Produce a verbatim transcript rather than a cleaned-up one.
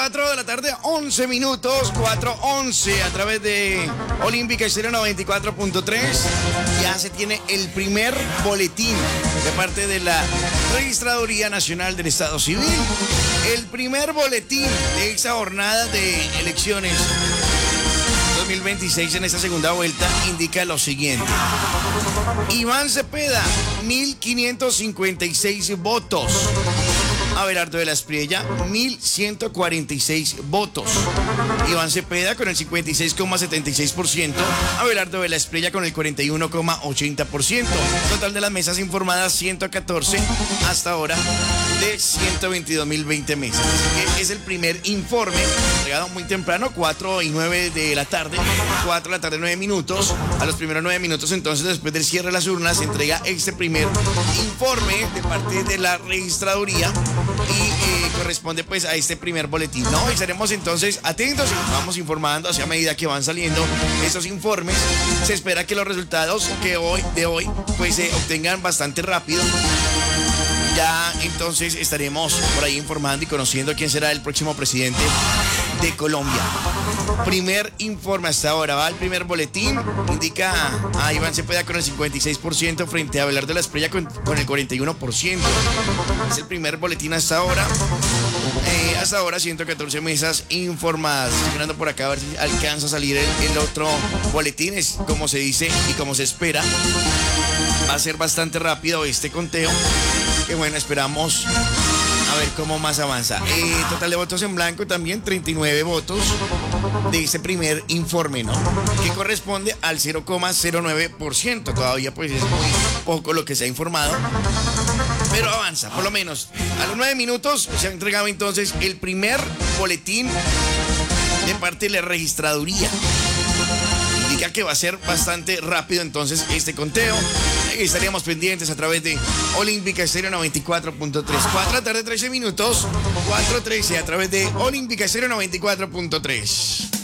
cuatro de la tarde, once minutos, cuatro once a través de Olímpica Estéreo noventa y cuatro punto tres. Ya se tiene el primer boletín de parte de la Registraduría Nacional del Estado Civil. El primer boletín de esa jornada de elecciones dos mil veintiséis en esta segunda vuelta indica lo siguiente. Iván Cepeda, mil quinientos cincuenta y seis votos. Abelardo de la Espriella, mil ciento cuarenta y seis votos. Iván Cepeda con el cincuenta y seis coma setenta y seis por ciento. Abelardo de la Espriella con el cuarenta y uno coma ochenta por ciento. Total de las mesas informadas, ciento catorce hasta ahora de ciento veintidós mil veinte mesas. Así que es el primer informe, entregado muy temprano, cuatro y nueve de la tarde. cuatro de la tarde, nueve minutos. A los primeros nueve minutos, entonces, después del cierre de las urnas, se entrega este primer informe de parte de la registraduría. Y eh, corresponde pues a este primer boletín, ¿no? Y estaremos entonces atentos y vamos informando así a medida que van saliendo estos informes. Se espera que los resultados que hoy, de hoy pues se obtengan bastante rápido. Ya entonces estaremos por ahí informando y conociendo quién será el próximo presidente de Colombia. Primer informe hasta ahora, va el primer boletín, indica a Iván Cepeda con el cincuenta y seis por ciento frente a Abelardo de la Espriella con, con el cuarenta y uno por ciento. Es el primer boletín hasta ahora. Eh, hasta ahora ciento catorce mesas informadas. Estoy mirando por acá a ver si alcanza a salir el, el otro boletín. Es como se dice y como se espera. Va a ser bastante rápido este conteo. Que bueno, esperamos a ver cómo más avanza. Eh, total de votos en blanco también, treinta y nueve votos de este primer informe, ¿no? Que corresponde al cero coma cero nueve por ciento. Todavía pues es muy poco lo que se ha informado. Pero avanza, por lo menos. A los nueve minutos se ha entregado entonces el primer boletín de parte de la registraduría. Indica que va a ser bastante rápido entonces este conteo. Ahí estaríamos pendientes a través de Olímpica Estéreo noventa y cuatro punto tres. cuatro de la tarde, trece minutos. cuatro trece a través de Olímpica Estéreo noventa y cuatro punto tres.